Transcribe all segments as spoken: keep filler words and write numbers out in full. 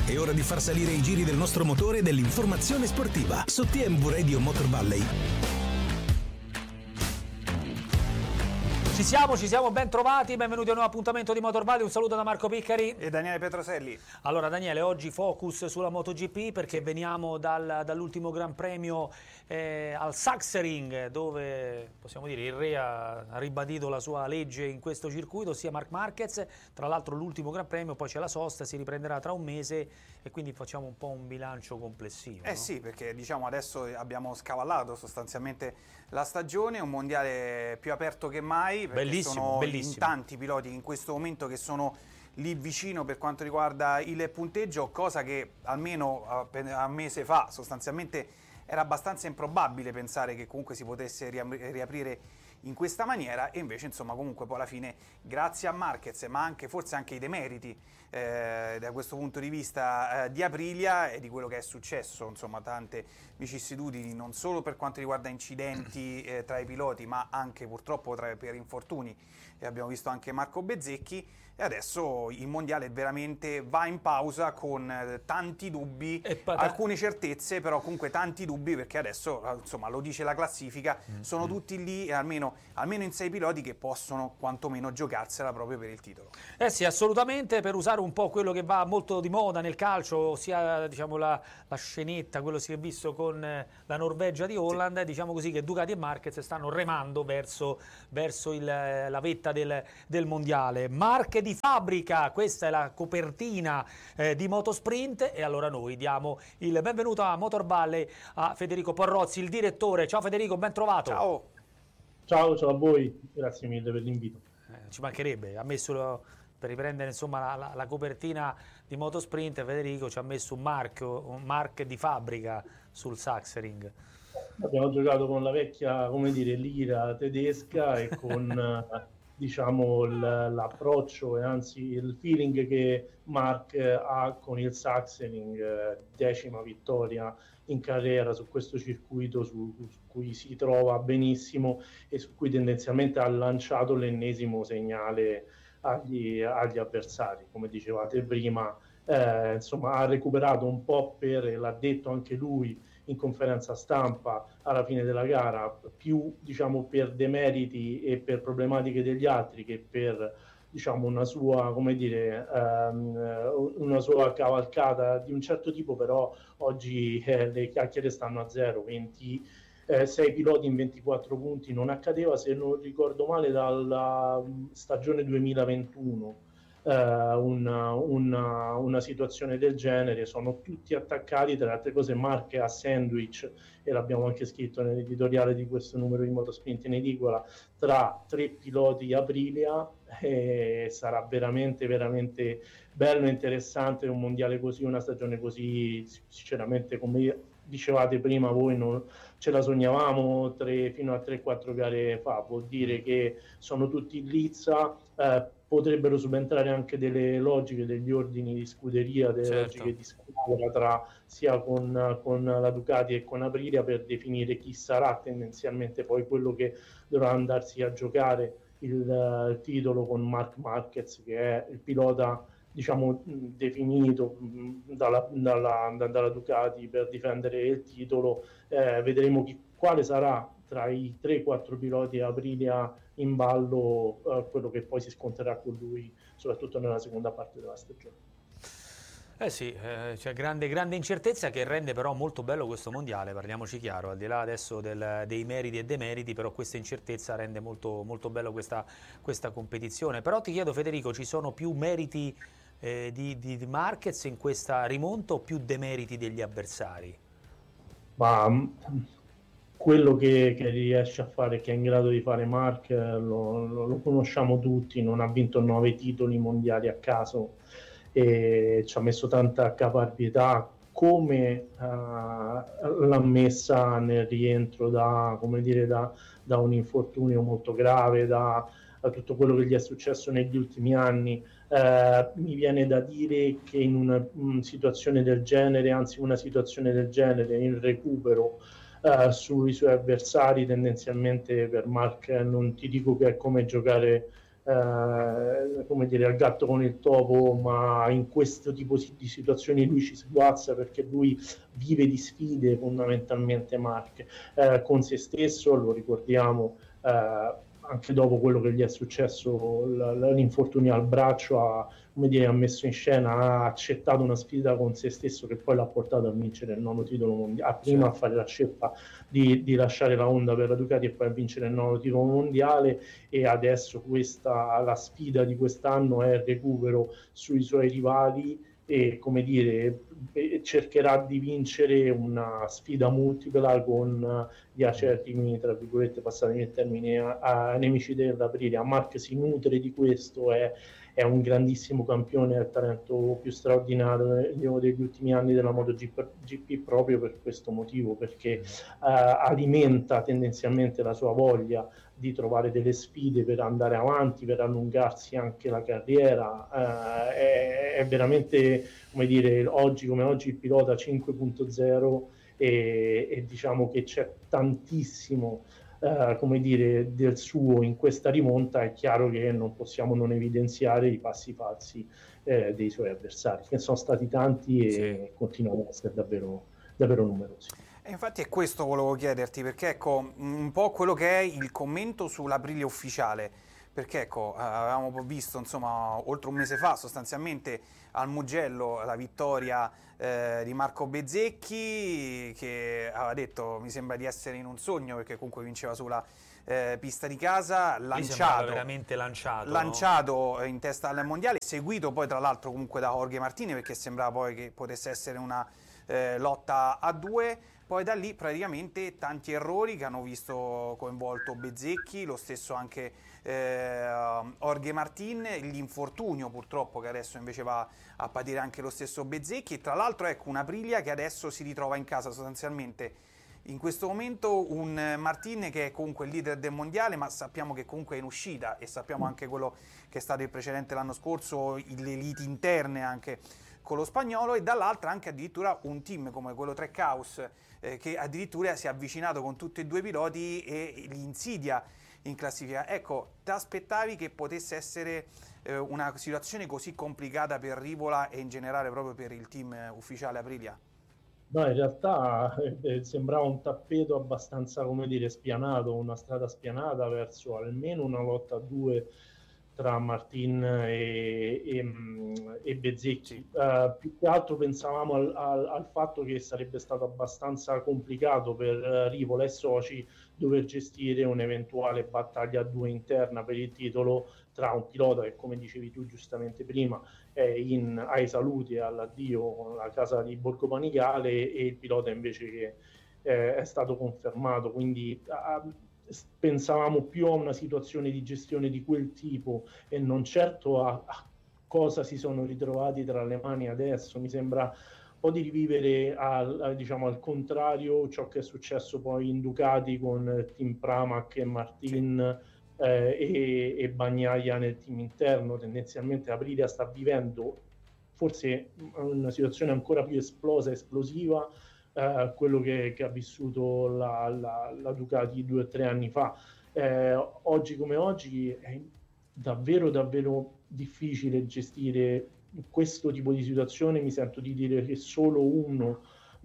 È ora di far salire i giri del nostro motore e dell'informazione sportiva su T M V Radio Motor Valley. Ci siamo, ci siamo, ben trovati, benvenuti a un nuovo appuntamento di Motor Valley. Un saluto da Marco Piccari e Daniele Petroselli. Allora Daniele, oggi focus sulla MotoGP perché veniamo dal, dall'ultimo Gran Premio eh, al Sachsenring, dove possiamo dire il re ha, ha ribadito la sua legge in questo circuito, sia Marc Marquez. Tra l'altro l'ultimo Gran Premio, poi c'è la sosta, si riprenderà tra un mese e quindi facciamo un po' un bilancio complessivo. Eh no? sì, perché diciamo adesso abbiamo scavallato sostanzialmente la stagione, un mondiale più aperto che mai. Perché Bellissimo, sono bellissimo. in tanti piloti in questo momento che sono lì vicino per quanto riguarda il punteggio, cosa che almeno un mese fa sostanzialmente era abbastanza improbabile pensare che comunque si potesse riaprire in questa maniera, e invece insomma comunque poi alla fine grazie a Marquez, ma anche forse anche i demeriti eh, da questo punto di vista eh, di Aprilia e di quello che è successo, insomma tante vicissitudini non solo per quanto riguarda incidenti eh, tra i piloti, ma anche purtroppo tra, per infortuni, e abbiamo visto anche Marco Bezzecchi, e adesso il mondiale veramente va in pausa con eh, tanti dubbi, pat- alcune certezze, però comunque tanti dubbi, perché adesso insomma lo dice la classifica, mm-hmm. sono tutti lì almeno almeno in sei piloti che possono quantomeno giocarsela proprio per il titolo. Eh sì, assolutamente, per usare un po' quello che va molto di moda nel calcio, ossia diciamo la, la scenetta, quello si è visto con eh, la Norvegia di Holland, sì. Diciamo così che Ducati e Marquez stanno remando verso, verso il, la vetta del, del mondiale. Marche di fabbrica, questa è la copertina eh, di Motosprint, e allora noi diamo il benvenuto a Motor Valley a Federico Porrozzi, il direttore. Ciao Federico, ben trovato. Ciao. Ciao, ciao a voi, grazie mille per l'invito. Eh, ci mancherebbe, ha messo lo, per riprendere insomma la, la, la copertina di Motosprint, Federico ci ha messo un marchio, un mark di fabbrica sul Sachsenring. Abbiamo giocato con la vecchia, come dire, lira tedesca e con diciamo l'approccio e anzi il feeling che Marc ha con il Sachsenring, decima vittoria in carriera su questo circuito su, su cui si trova benissimo e su cui tendenzialmente ha lanciato l'ennesimo segnale agli, agli avversari. Come dicevate prima, eh, insomma ha recuperato un po' per, l'ha detto anche lui in conferenza stampa alla fine della gara, più diciamo per demeriti e per problematiche degli altri che per diciamo una sua, come dire, um, una sua cavalcata di un certo tipo, però oggi eh, le chiacchiere stanno a zero, ventisei piloti in ventiquattro punti, non accadeva, se non ricordo male, dalla stagione duemilaventuno. Uh, una, una, una situazione del genere, sono tutti attaccati, tra le altre cose Marche a sandwich, e l'abbiamo anche scritto nell'editoriale di questo numero di Motosprint in edicola, tra tre piloti Aprilia, e sarà veramente veramente bello e interessante un mondiale così, una stagione così. Sinceramente, come dicevate prima voi, non ce la sognavamo tre, fino a tre quattro gare fa, vuol dire che sono tutti in lizza, eh, potrebbero subentrare anche delle logiche, degli ordini di scuderia, delle certo. logiche di squadra tra sia con, con la Ducati e con Aprilia, per definire chi sarà tendenzialmente poi quello che dovrà andarsi a giocare il, il titolo con Marc Marquez, che è il pilota diciamo definito dalla, dalla, dalla Ducati per difendere il titolo. Eh, vedremo chi, quale sarà tra i tre quattro piloti Aprilia in ballo, eh, quello che poi si scontrerà con lui soprattutto nella seconda parte della stagione. Eh sì, eh, c'è grande, grande incertezza che rende però molto bello questo mondiale, parliamoci chiaro, al di là adesso del, dei meriti e demeriti, però questa incertezza rende molto, molto bello questa, questa competizione. Però ti chiedo Federico, ci sono più meriti eh, di, di, di Marquez in questa rimonta o più demeriti degli avversari? Ma quello che, che riesce a fare, che è in grado di fare Marc, lo, lo, lo conosciamo tutti, non ha vinto nove titoli mondiali a caso e ci ha messo tanta caparbietà, come uh, l'ha messa nel rientro da, come dire, da, da un infortunio molto grave, da, da tutto quello che gli è successo negli ultimi anni. Uh, mi viene da dire che in una, una situazione del genere, anzi una situazione del genere, in recupero uh, sui suoi avversari, tendenzialmente per Marc non ti dico che è come giocare eh, come dire, al gatto con il topo, ma in questo tipo di situazioni lui ci sguazza, perché lui vive di sfide fondamentalmente, Mark, eh, con se stesso, lo ricordiamo, eh, anche dopo quello che gli è successo, l'infortunio al braccio, ha, come dire, ha messo in scena, ha accettato una sfida con se stesso che poi l'ha portato a vincere il nono titolo mondiale, prima a fare la scelta di, di lasciare la Honda per la Ducati e poi a vincere il nono titolo mondiale, e adesso questa, la sfida di quest'anno è il recupero sui suoi rivali e, come dire, cercherà di vincere una sfida multipla con gli acerrimi, tra virgolette, passatemi il termine, a, a nemici dell'Aprilia. Mark si nutre di questo, è, è un grandissimo campione, è il talento più straordinario degli ultimi anni della MotoGP, proprio per questo motivo, perché uh, alimenta tendenzialmente la sua voglia di trovare delle sfide per andare avanti, per allungarsi anche la carriera. Uh, è, è veramente, come dire, oggi come oggi il pilota cinque punto zero, e, e diciamo che c'è tantissimo uh, come dire, del suo in questa rimonta. È chiaro che non possiamo non evidenziare i passi falsi eh, dei suoi avversari, che sono stati tanti e sì, continuano ad essere davvero, davvero numerosi. E infatti è questo volevo chiederti, perché ecco un po' quello che è il commento sull'Aprilia ufficiale, perché ecco avevamo visto insomma oltre un mese fa sostanzialmente al Mugello la vittoria eh, di Marco Bezzecchi, che aveva detto mi sembra di essere in un sogno, perché comunque vinceva sulla eh, pista di casa, lanciato, veramente lanciato, lanciato no? in testa al mondiale, seguito poi tra l'altro comunque da Jorge Martinez, perché sembrava poi che potesse essere una eh, lotta a due. Poi da lì praticamente tanti errori che hanno visto coinvolto Bezzecchi, lo stesso anche eh, Jorge Martin, l'infortunio purtroppo che adesso invece va a patire anche lo stesso Bezzecchi, e tra l'altro ecco una Aprilia che adesso si ritrova in casa sostanzialmente in questo momento, un Martin che è comunque il leader del mondiale, ma sappiamo che comunque è in uscita, e sappiamo anche quello che è stato il precedente l'anno scorso, le liti interne anche con lo spagnolo, e dall'altra anche addirittura un team come quello Trackhouse eh, che addirittura si è avvicinato con tutti e due i piloti e li insidia in classifica. Ecco, ti aspettavi che potesse essere eh, una situazione così complicata per Rivola e in generale proprio per il team eh, ufficiale Aprilia? No, in realtà eh, sembrava un tappeto abbastanza, come dire, spianato, una strada spianata verso almeno una lotta a due tra Martin e, e, e Bezzecchi. Uh, più che altro pensavamo al, al, al fatto che sarebbe stato abbastanza complicato per uh, Rivola e soci dover gestire un'eventuale battaglia a due interna per il titolo tra un pilota che, come dicevi tu giustamente prima, è in, ai saluti e all'addio con la casa di Borgo Panigale, e il pilota invece che eh, è stato confermato. Quindi uh, pensavamo più a una situazione di gestione di quel tipo e non certo a, a cosa si sono ritrovati tra le mani adesso. Mi sembra un po' di rivivere al, al, diciamo, al contrario ciò che è successo poi in Ducati con Team Pramac e Martin, sì. eh, e, e Bagnaia nel team interno. Tendenzialmente Aprilia sta vivendo forse una situazione ancora più esplosa, esplosiva, Uh, quello che, che ha vissuto la, la, la Ducati due o tre anni fa. Eh, oggi come oggi è davvero davvero difficile gestire questo tipo di situazione. Mi sento di dire che solo uno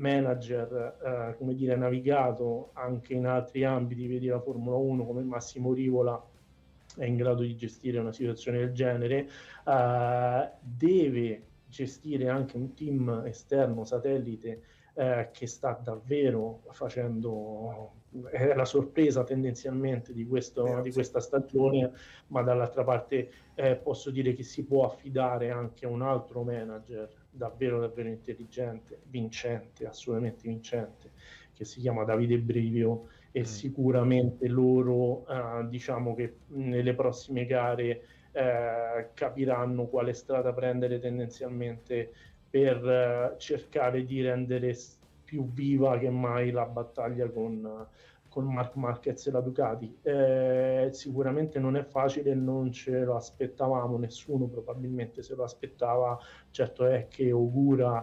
manager, uh, come dire, navigato anche in altri ambiti, vedi la Formula uno, come Massimo Rivola, è in grado di gestire una situazione del genere. Uh, deve gestire anche un team esterno, satellite, Eh, che sta davvero facendo, è la sorpresa tendenzialmente di, questo, Vero, di questa stagione, ma dall'altra parte eh, posso dire che si può affidare anche a un altro manager davvero davvero intelligente, vincente, assolutamente vincente, che si chiama Davide Brivio, e mm. sicuramente loro eh, diciamo che nelle prossime gare eh, capiranno quale strada prendere tendenzialmente per uh, cercare di rendere più viva che mai la battaglia con, uh, con Marc Marquez e la Ducati. Eh, sicuramente non è facile, non ce lo aspettavamo, nessuno probabilmente se lo aspettava. Certo è che Ogura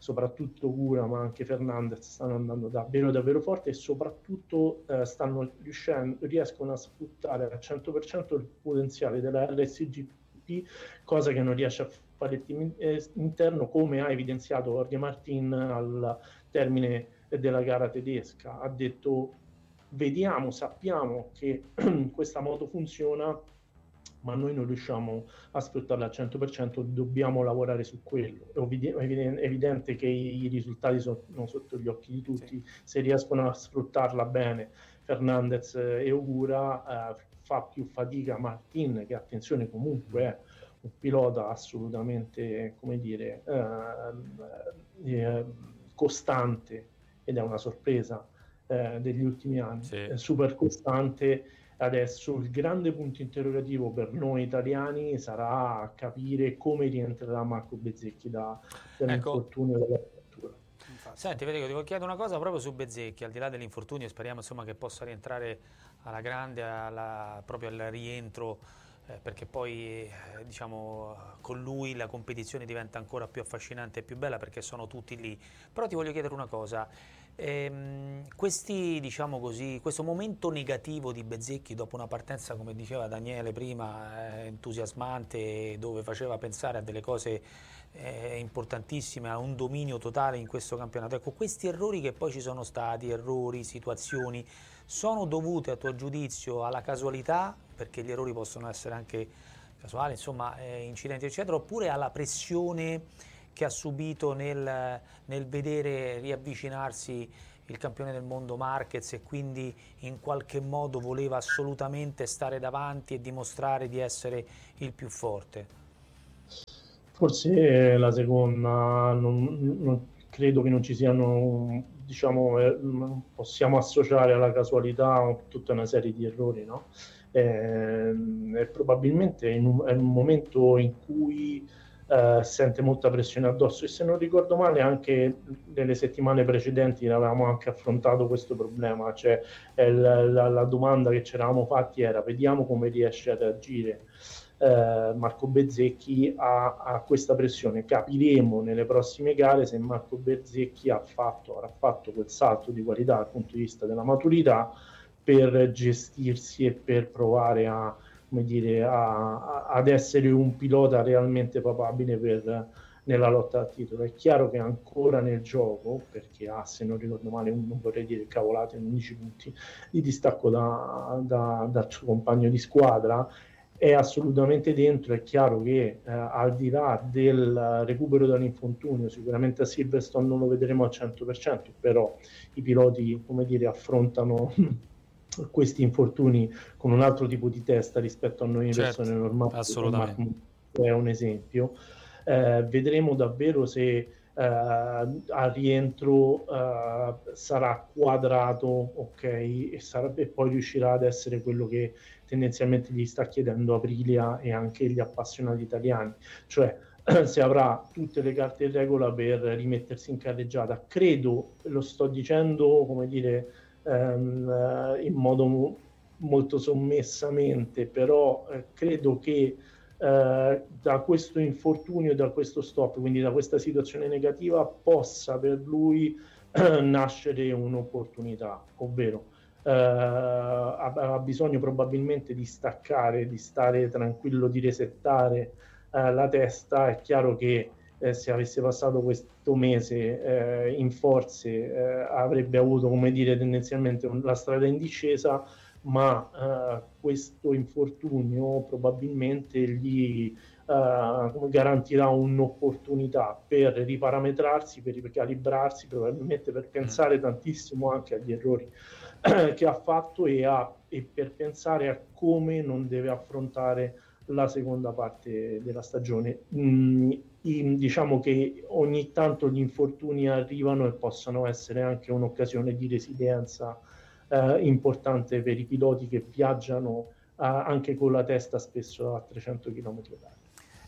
soprattutto Cura ma anche Fernandez stanno andando davvero davvero forte e soprattutto eh, stanno riuscendo, riescono a sfruttare al cento per cento il potenziale della R S G P, cosa che non riesce a fare il team interno, come ha evidenziato Jorge Martin al termine della gara tedesca. Ha detto: vediamo, sappiamo che questa moto funziona, ma noi non riusciamo a sfruttarla al cento per cento, dobbiamo lavorare su quello. È evidente che i risultati sono sotto gli occhi di tutti, sì. Se riescono a sfruttarla bene Fernandez e Ogura, eh, fa più fatica Martin, che attenzione comunque è un pilota assolutamente, come dire, eh, eh, costante, ed è una sorpresa eh, degli ultimi anni, sì. È super costante. Adesso il grande punto interrogativo per noi italiani sarà capire come rientrerà Marco Bezzecchi da, dall'infortunio ecco. della frattura. Senti Federico, ti voglio chiedere una cosa proprio su Bezzecchi, al di là dell'infortunio, speriamo insomma che possa rientrare alla grande, alla, proprio al rientro, eh, perché poi eh, diciamo con lui la competizione diventa ancora più affascinante e più bella, perché sono tutti lì. Però ti voglio chiedere una cosa. Ehm, questi, diciamo così, questo momento negativo di Bezzecchi dopo una partenza, come diceva Daniele prima, eh, entusiasmante, dove faceva pensare a delle cose eh, importantissime, a un dominio totale in questo campionato, ecco, questi errori che poi ci sono stati, errori, situazioni, sono dovute a tuo giudizio alla casualità, perché gli errori possono essere anche casuali, insomma eh, incidenti eccetera, oppure alla pressione che ha subito nel, nel vedere riavvicinarsi il campione del mondo Marquez, e quindi in qualche modo voleva assolutamente stare davanti e dimostrare di essere il più forte? Forse la seconda, non, non, credo che non ci siano, diciamo, eh, possiamo associare alla casualità tutta una serie di errori, no? Eh, e probabilmente in un, è un momento in cui Uh, sente molta pressione addosso, e se non ricordo male anche nelle settimane precedenti avevamo anche affrontato questo problema, cioè eh, la, la, la domanda che ci eravamo fatti era: vediamo come riesce a reagire uh, Marco Bezzecchi a, a questa pressione, capiremo nelle prossime gare se Marco Bezzecchi ha fatto, avrà fatto quel salto di qualità dal punto di vista della maturità per gestirsi e per provare a come dire, a, a, ad essere un pilota realmente papabile per, nella lotta al titolo. È chiaro che ancora nel gioco, perché ha, se non ricordo male, non vorrei dire cavolate, undici punti di distacco da, da, dal suo compagno di squadra, è assolutamente dentro. È chiaro che eh, al di là del recupero dall'infortunio, sicuramente a Silverstone non lo vedremo al cento per cento, però i piloti, come dire, affrontano questi infortuni con un altro tipo di testa rispetto a noi certo, persone normali. Assolutamente. È un esempio. Eh, vedremo davvero se eh, al rientro eh, sarà quadrato, ok, e, sarà, e poi riuscirà ad essere quello che tendenzialmente gli sta chiedendo Aprilia e anche gli appassionati italiani, cioè se avrà tutte le carte in regola per rimettersi in carreggiata. Credo, lo sto dicendo, come dire, Um, in modo molto sommessamente, però eh, credo che eh, da questo infortunio, da questo stop, quindi da questa situazione negativa, possa per lui eh, nascere un'opportunità, ovvero eh, ha, ha bisogno probabilmente di staccare, di stare tranquillo, di resettare eh, la testa. È chiaro che Eh, se avesse passato questo mese eh, in forze eh, avrebbe avuto, come dire, tendenzialmente un, la strada in discesa, ma eh, questo infortunio probabilmente gli eh, garantirà un'opportunità per riparametrarsi, per ricalibrarsi, probabilmente per pensare tantissimo anche agli errori eh, che ha fatto e, a, e per pensare a come non deve affrontare la seconda parte della stagione. Mm, in, diciamo che ogni tanto gli infortuni arrivano e possono essere anche un'occasione di resilienza eh, importante per i piloti che viaggiano eh, anche con la testa spesso a trecento chilometri orari.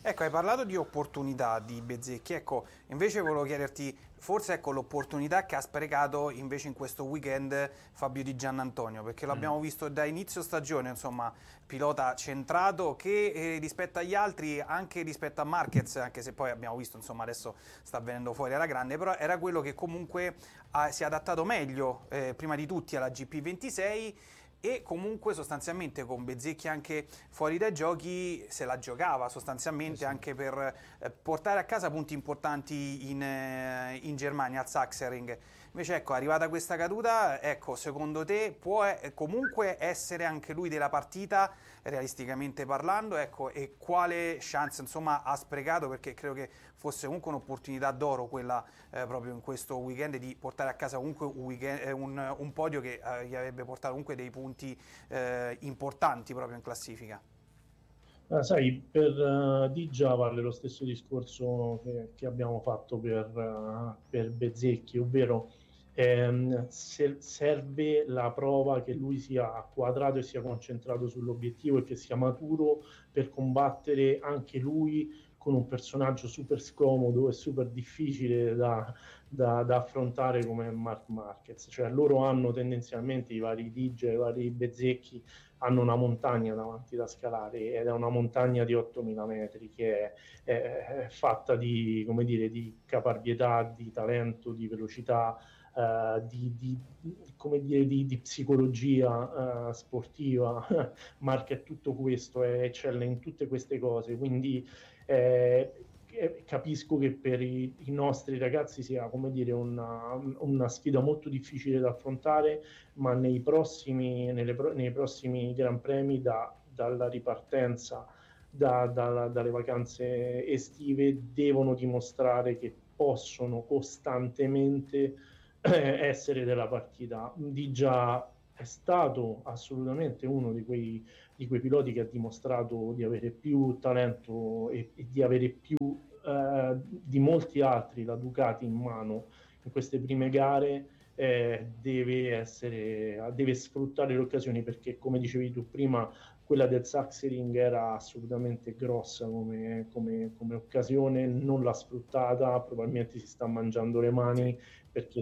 Ecco, hai parlato di opportunità di Bezzecchi, ecco, invece volevo chiederti, forse ecco l'opportunità che ha sprecato invece in questo weekend Fabio Di Giannantonio, perché l'abbiamo mm. visto da inizio stagione, insomma, pilota centrato che eh, rispetto agli altri, anche rispetto a Marquez, anche se poi abbiamo visto, insomma, adesso sta venendo fuori alla grande, però era quello che comunque ha, si è adattato meglio, eh, prima di tutti alla G P ventisei, e comunque sostanzialmente con Bezzecchi anche fuori dai giochi se la giocava sostanzialmente, sì, anche per eh, portare a casa punti importanti in, eh, in Germania al Sachsenring. Invece ecco, arrivata questa caduta, ecco, secondo te può eh, comunque essere anche lui della partita, realisticamente parlando, ecco, e quale chance insomma ha sprecato, perché credo che fosse comunque un'opportunità d'oro quella eh, proprio in questo weekend di portare a casa comunque un, weekend, eh, un, un podio che eh, gli avrebbe portato comunque dei punti eh, importanti proprio in classifica. Ah, sai, per uh, Digia vale lo stesso discorso che, che abbiamo fatto per, uh, per Bezzecchi, ovvero ehm, se serve la prova che lui sia quadrato e sia concentrato sull'obiettivo e che sia maturo per combattere anche lui con un personaggio super scomodo e super difficile da, da, da affrontare come Marc Marquez. Cioè loro hanno tendenzialmente, i vari Digia, i vari Bezzecchi, hanno una montagna davanti da scalare, ed è una montagna di ottomila metri che è, è, è fatta di, come dire, di caparbietà, di talento, di velocità, Uh, di, di, come dire, di, di psicologia uh, sportiva. Mark è tutto questo, è eccelle in tutte queste cose, quindi eh, capisco che per i, i nostri ragazzi sia, come dire, una, una sfida molto difficile da affrontare, ma nei prossimi, nelle, nei prossimi Gran Premi, da, dalla ripartenza da, da, dalle vacanze estive, devono dimostrare che possono costantemente essere della partita. Digia è stato assolutamente uno di quei, di quei piloti che ha dimostrato di avere più talento e, e di avere più eh, di molti altri la Ducati in mano in queste prime gare. Eh, deve essere, deve sfruttare le occasioni, perché come dicevi tu prima, quella del Sachsenring era assolutamente grossa come, come, come occasione, non l'ha sfruttata, probabilmente si sta mangiando le mani, perché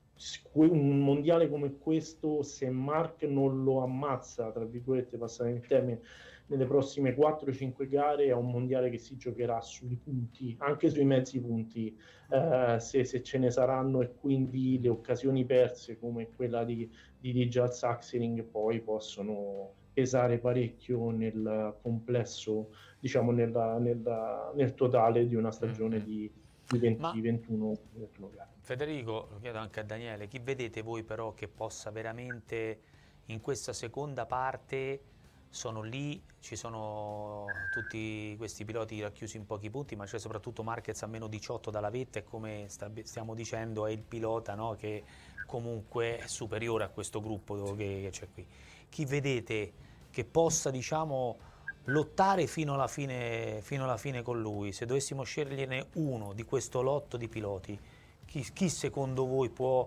un mondiale come questo, se Mark non lo ammazza, tra virgolette, passare il termine, nelle prossime quattro cinque gare, è un mondiale che si giocherà sui punti, anche sui mezzi punti, eh, se, se ce ne saranno, e quindi le occasioni perse come quella di, di Digia al Sachsenring poi possono pesare parecchio nel complesso, diciamo nella, nella, nel totale di una stagione mm-hmm. di, di venti ventuno gare. Federico, lo chiedo anche a Daniele, chi vedete voi però che possa veramente in questa seconda parte, sono lì, ci sono tutti questi piloti racchiusi in pochi punti, ma c'è soprattutto Marquez a meno diciotto dalla vetta, e come stiamo dicendo è il pilota, no, che comunque è superiore a questo gruppo sì. che, che c'è qui. Chi vedete che possa, diciamo, lottare fino alla fine, fino alla fine con lui? Se dovessimo sceglierne uno di questo lotto di piloti, Chi, chi secondo voi può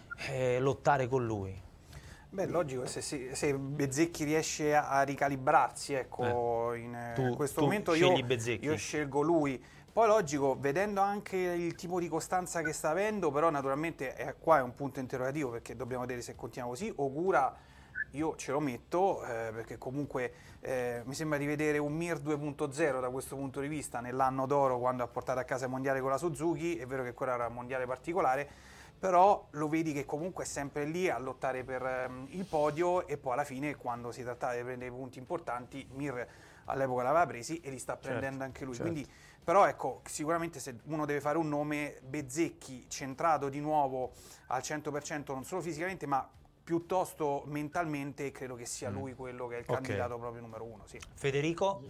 eh, lottare con lui? Beh, logico, se, se, se Bezzecchi riesce a, a ricalibrarsi, ecco, eh. in tu, questo tu momento io, io scelgo lui. Poi logico, vedendo anche il tipo di costanza che sta avendo, però naturalmente eh, qua è un punto interrogativo, perché dobbiamo vedere se continua così. Ogura io ce lo metto, eh, perché comunque eh, mi sembra di vedere un Mir due punto zero da questo punto di vista nell'anno d'oro, quando ha portato a casa il mondiale con la Suzuki. È vero che quello era un mondiale particolare, però lo vedi che comunque è sempre lì a lottare per um, il podio, e poi alla fine, quando si trattava di prendere punti importanti, Mir all'epoca l'aveva presi e li sta prendendo certo, anche lui. Certo. Quindi, però ecco, sicuramente se uno deve fare un nome, Bezzecchi centrato di nuovo al cento per cento, non solo fisicamente ma piuttosto mentalmente, credo che sia lui quello che è il okay. candidato proprio numero uno. Sì. Federico?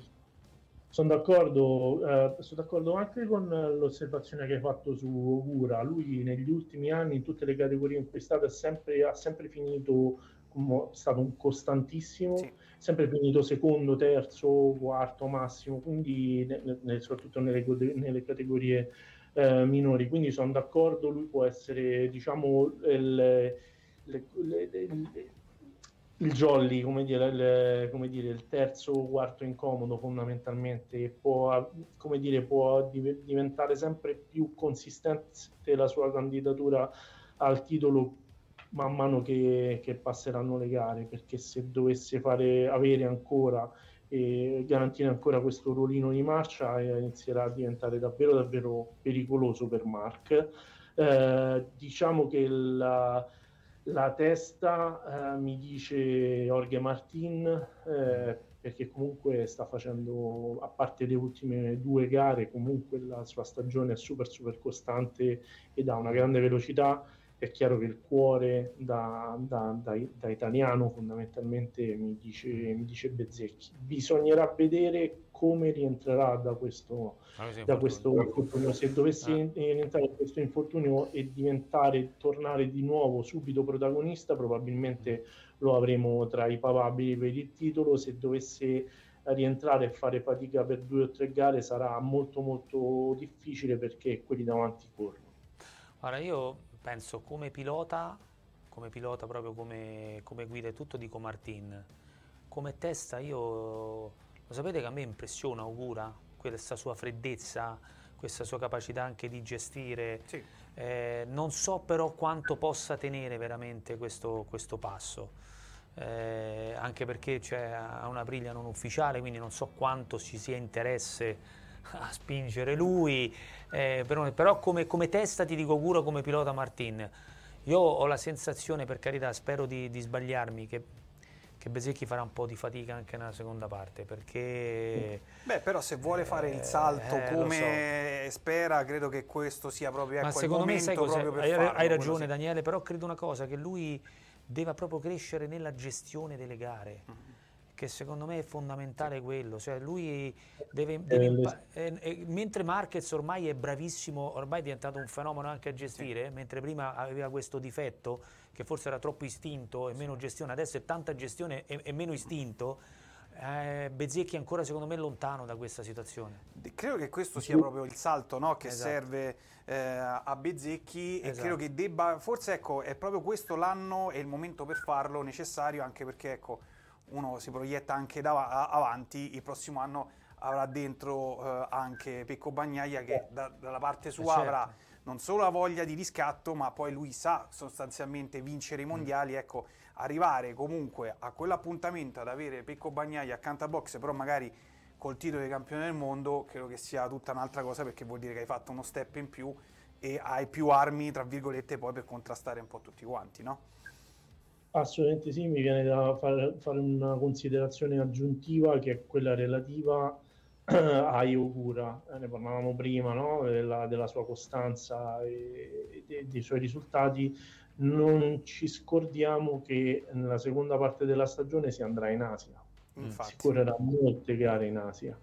Sono d'accordo, eh, sono d'accordo anche con l'osservazione che hai fatto su Ogura. Lui negli ultimi anni, in tutte le categorie in cui è stato, è sempre, ha sempre finito come stato un costantissimo, sì. sempre finito secondo, terzo, quarto massimo, quindi ne, ne, soprattutto nelle, nelle categorie eh, minori. Quindi sono d'accordo, lui può essere, diciamo, il, Le, le, le, il jolly, come dire, il, come dire, il terzo o quarto incomodo fondamentalmente, può, come dire, può div- diventare sempre più consistente la sua candidatura al titolo man mano che, che passeranno le gare, perché se dovesse fare avere ancora e garantire ancora questo ruolino di marcia, eh, inizierà a diventare davvero davvero pericoloso per Marc. Eh, diciamo che la la testa eh, mi dice Jorge Martin, eh, perché comunque sta facendo, a parte le ultime due gare, comunque la sua stagione è super super costante ed ha una grande velocità. È chiaro che il cuore da, da, da, da italiano fondamentalmente mi dice, mi dice Bezzecchi. Bisognerà vedere come rientrerà da questo, da questo infortunio. Se dovesse ah. rientrare da questo infortunio e diventare, tornare di nuovo subito protagonista, probabilmente lo avremo tra i papabili per il titolo. Se dovesse rientrare e fare fatica per due o tre gare sarà molto molto difficile, perché quelli davanti corrono. Ora io penso come pilota, come pilota proprio come, come guida e tutto, dico Martin. Come testa io, lo sapete che a me impressiona Ogura, questa sua freddezza, questa sua capacità anche di gestire. Sì. Eh, non so però quanto possa tenere veramente questo, questo passo, eh, anche perché c'è una briglia non ufficiale, quindi non so quanto ci sia interesse a spingere lui, eh, però, però come, come testa ti dico Ogura come pilota Martin. Io ho la sensazione, per carità, spero di, di sbagliarmi, che, che Bezzecchi farà un po' di fatica anche nella seconda parte, perché... Beh, però se vuole fare il salto eh, come so. spera, credo che questo sia proprio, ecco, Ma secondo il me sai momento cosa, proprio per hai, farlo, hai ragione Daniele, però credo una cosa, che lui deve proprio crescere nella gestione delle gare. Mm-hmm. Che secondo me è fondamentale quello, cioè lui deve, deve impa- eh, eh, mentre Marquez ormai è bravissimo, ormai è diventato un fenomeno anche a gestire, sì. Mentre prima aveva questo difetto che forse era troppo istinto e meno gestione, adesso è tanta gestione e, e meno istinto. eh, Bezzecchi è ancora secondo me lontano da questa situazione. Credo che questo sia proprio il salto, no, che esatto. serve eh, a Bezzecchi, esatto. E credo che debba, forse ecco, è proprio questo l'anno e il momento per farlo necessario, anche perché ecco uno si proietta anche da, avanti, il prossimo anno avrà dentro eh, anche Pecco Bagnaia che da, dalla parte sua certo. avrà non solo la voglia di riscatto, ma poi lui sa sostanzialmente vincere i mondiali, mm. ecco, arrivare comunque a quell'appuntamento ad avere Pecco Bagnaia accanto a box, però magari col titolo di campione del mondo, credo che sia tutta un'altra cosa, perché vuol dire che hai fatto uno step in più e hai più armi, tra virgolette, poi per contrastare un po' tutti quanti, no? Assolutamente sì, mi viene da fare, fare una considerazione aggiuntiva, che è quella relativa a Ogura. Eh, ne parlavamo prima, no? della, della sua costanza e, e dei suoi risultati. Non ci scordiamo che nella seconda parte della stagione si andrà in Asia. Infatti. Si correrà molte gare in Asia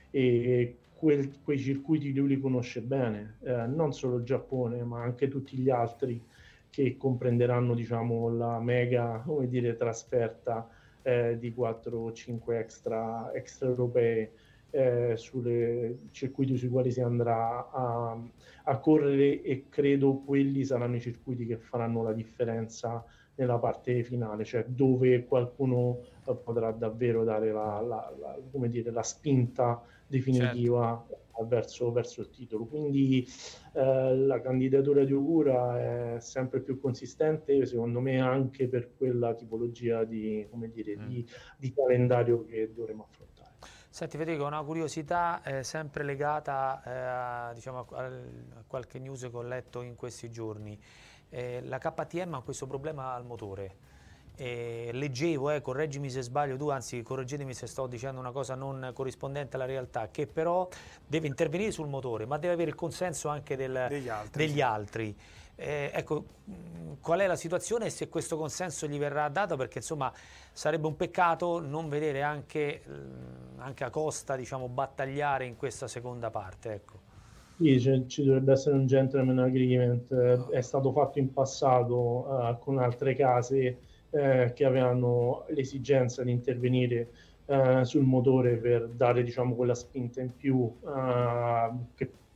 e quel, quei circuiti lui li conosce bene, eh, non solo il Giappone ma anche tutti gli altri, che comprenderanno, diciamo, la mega, come dire, trasferta eh, di quattro o cinque extra, extra europee eh, sui circuiti sui quali si andrà a, a correre, e credo quelli saranno i circuiti che faranno la differenza nella parte finale, cioè dove qualcuno eh, potrà davvero dare la, la, la, come dire, la spinta definitiva, certo. Verso, verso il titolo. Quindi eh, la candidatura di Ogura è sempre più consistente, secondo me, anche per quella tipologia di, come dire, mm. di, di calendario che dovremo affrontare. Senti Federico, una curiosità eh, sempre legata eh, a, diciamo, a, a qualche news che ho letto in questi giorni. Eh, la K T M ha questo problema al motore. Eh, leggevo, eh, correggimi se sbaglio tu, anzi correggetemi se sto dicendo una cosa non corrispondente alla realtà, che però deve intervenire sul motore, ma deve avere il consenso anche del, degli altri. Degli altri. Eh, ecco, qual è la situazione e se questo consenso gli verrà dato, perché insomma sarebbe un peccato non vedere anche, anche a Costa, diciamo, battagliare in questa seconda parte, ecco. Sì, cioè, ci dovrebbe essere un gentleman agreement, eh, è stato fatto in passato uh, con altre case eh, che avevano l'esigenza di intervenire uh, sul motore per dare, diciamo, quella spinta in più uh, che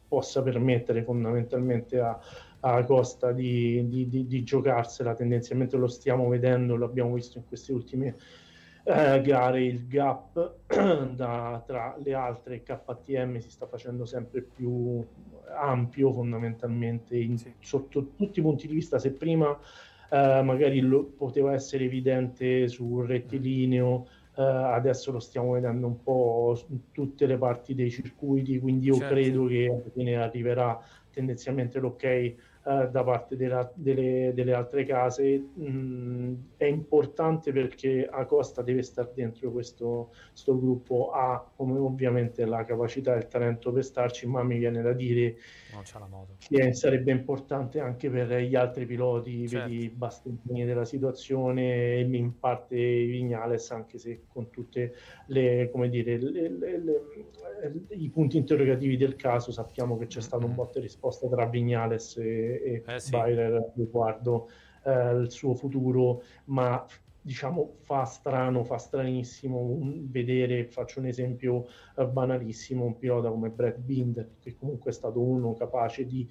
possa permettere fondamentalmente a, a Costa di, di, di, di giocarsela. Tendenzialmente lo stiamo vedendo, l'abbiamo visto in queste ultime eh, gare, il gap da, tra le altre K T M si sta facendo sempre più ampio fondamentalmente in, sì. sotto tutti i punti di vista. Se prima eh, magari lo, poteva essere evidente sul rettilineo, Uh, adesso lo stiamo vedendo un po' su tutte le parti dei circuiti, quindi io certo. credo che alla fine arriverà tendenzialmente l'ok uh, da parte della, delle, delle altre case. Mm, è importante perché Acosta deve stare dentro questo sto gruppo, ha come ovviamente la capacità e il talento per starci, ma mi viene da dire non c'ha la moto. che sarebbe importante anche per gli altri piloti, certo. vedi Bastianini della situazione, e in parte Viñales, anche se con tutte le, come dire, le, le, le, i punti interrogativi del caso, sappiamo che c'è stato un botta e risposta tra Viñales e, e eh sì. Bayer riguardo eh, il suo futuro, ma diciamo fa strano, fa stranissimo un, vedere, faccio un esempio uh, banalissimo, un pilota come Brad Binder, che comunque è stato uno capace di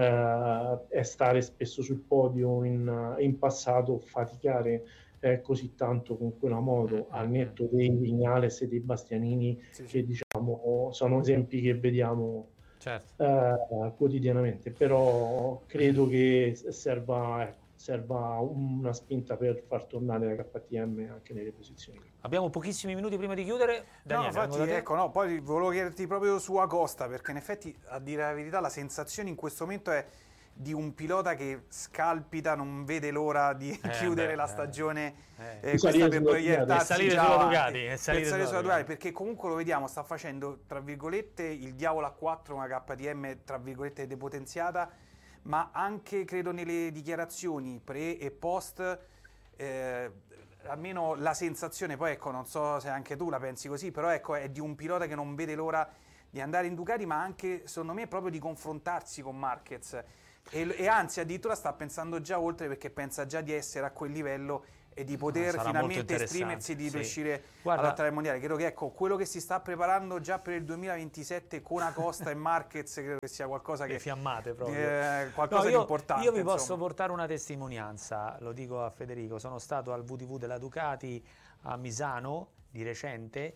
uh, stare spesso sul podio in, uh, in passato, faticare eh, così tanto con quella moto, al netto dei Viñales e dei Bastianini, sì, che sì. diciamo sono esempi che vediamo certo. uh, quotidianamente, però credo che serva ecco, serva una spinta per far tornare la K T M anche nelle posizioni. Abbiamo pochissimi minuti prima di chiudere. Daniele, no, infatti, ecco, no, poi volevo chiederti proprio su Acosta, perché in effetti, a dire la verità, la sensazione in questo momento è di un pilota che scalpita, non vede l'ora di eh, chiudere beh, la stagione eh. Eh, questa per proiettarsi già sulla Ducati, per salire sulla Ducati, perché comunque lo vediamo, sta facendo tra virgolette il diavolo a quattro, una K T M tra virgolette depotenziata, ma anche credo nelle dichiarazioni pre e post, eh, almeno la sensazione, poi ecco, non so se anche tu la pensi così, però ecco, è di un pilota che non vede l'ora di andare in Ducati, ma anche secondo me proprio di confrontarsi con Marquez, e, e anzi addirittura sta pensando già oltre, perché pensa già di essere a quel livello e di poter ah, finalmente esprimersi, di sì. riuscire Guarda, ad lottare il mondiale. Credo che ecco, quello che si sta preparando già per il duemilaventisette con Acosta e Marquez, credo che sia qualcosa che... Le fiammate proprio. Eh, qualcosa no, io, di importante. Io vi insomma. posso portare una testimonianza, lo dico a Federico, sono stato al V T V della Ducati a Misano di recente,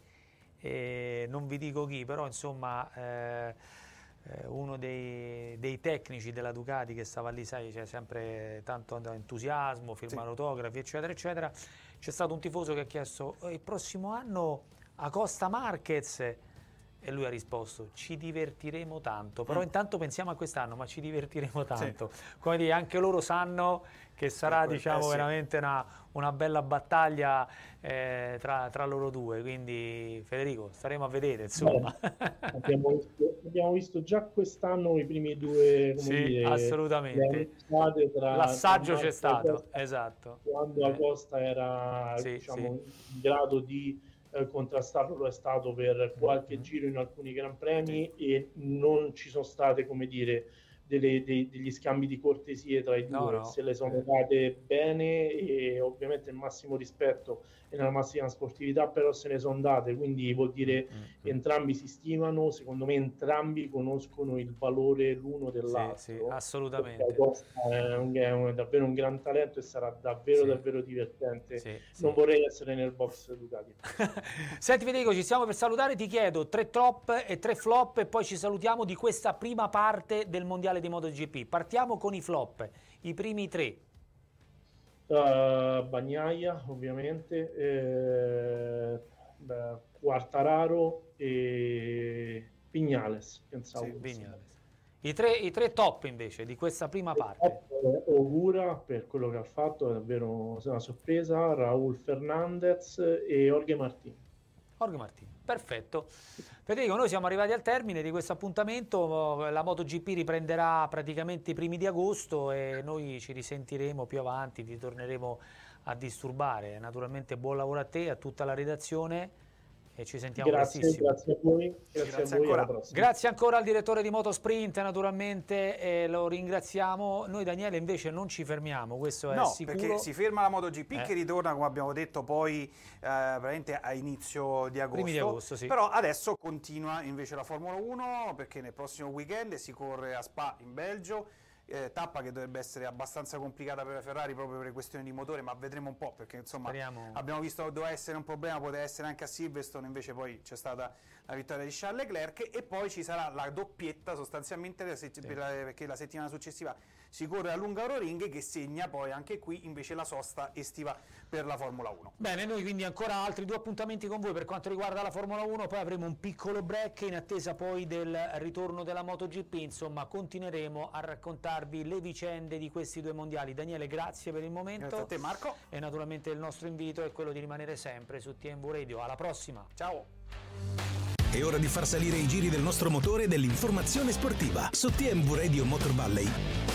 e non vi dico chi, però insomma... Eh, uno dei, dei tecnici della Ducati che stava lì, sai, c'è sempre tanto entusiasmo, firmare sì. autografi, eccetera, eccetera. C'è stato un tifoso che ha chiesto il prossimo anno Acosta Marquez, e lui ha risposto ci divertiremo tanto, però mm. intanto pensiamo a quest'anno, ma ci divertiremo tanto. Sì. Come dire, anche loro sanno che sarà, diciamo, eh, sì. veramente una, una bella battaglia eh, tra, tra loro due, quindi Federico, staremo a vedere, insomma. Beh, abbiamo, visto, abbiamo visto già quest'anno i primi due, come sì, dire, assolutamente. L'assaggio c'è stato, Acosta, esatto. Quando Acosta era sì, diciamo, sì. in grado di eh, contrastarlo, lo è stato per qualche mm-hmm. giro in alcuni Gran Premi, sì. e non ci sono state, come dire, Delle, dei, degli scambi di cortesie tra i due, no, no. se le sono date bene, e ovviamente il massimo rispetto e nella massima sportività, però se ne sono date, quindi vuol dire mm-hmm. entrambi si stimano, secondo me entrambi conoscono il valore l'uno dell'altro. Sì, sì, assolutamente. È, un, è, un, è davvero un gran talento e sarà davvero sì. davvero divertente. Sì, non sì. vorrei essere nel box Ducati. Senti Federico, ci stiamo per salutare, ti chiedo tre top e tre flop e poi ci salutiamo di questa prima parte del mondiale di MotoGP. Partiamo con i flop, i primi tre. Uh, Bagnaia ovviamente, eh, beh, Quartararo e Viñales, pensavo. Sì, Viñales. I tre, I tre top invece di questa prima e parte. Ogura per quello che ha fatto, è davvero una sorpresa. Raúl Fernández e Jorge Martín. Jorge Martín, perfetto. Federico, noi siamo arrivati al termine di questo appuntamento, la MotoGP riprenderà praticamente i primi di agosto e noi ci risentiremo più avanti, vi torneremo a disturbare. Naturalmente buon lavoro a te, a tutta la redazione e ci sentiamo grazie, prestissimo. Grazie a voi, grazie, grazie a voi, ancora. Grazie ancora al direttore di Motosprint, naturalmente, eh, lo ringraziamo. Noi, Daniele, invece non ci fermiamo, questo è no, sicuro. perché si ferma la MotoGP eh. che ritorna, come abbiamo detto, poi eh, veramente a inizio di agosto. Primi di agosto, sì. Però adesso continua invece la Formula uno, perché nel prossimo weekend si corre a Spa in Belgio. Eh, tappa che dovrebbe essere abbastanza complicata per la Ferrari proprio per le questioni di motore, ma vedremo un po', perché insomma Speriamo. abbiamo visto che doveva essere un problema, poteva essere anche a Silverstone, invece poi c'è stata la vittoria di Charles Leclerc, e poi ci sarà la doppietta sostanzialmente la sett- Sì. per la, perché la settimana successiva si corre a Hungaroring, che segna poi anche qui invece la sosta estiva per la Formula uno. Bene, noi quindi ancora altri due appuntamenti con voi per quanto riguarda la Formula uno, poi avremo un piccolo break in attesa poi del ritorno della MotoGP, insomma continueremo a raccontarvi le vicende di questi due mondiali. Daniele, grazie per il momento. Grazie a te, Marco. E naturalmente il nostro invito è quello di rimanere sempre su T M V Radio. Alla prossima. Ciao. È ora di far salire i giri del nostro motore e dell'informazione sportiva su T M V Radio Motor Valley.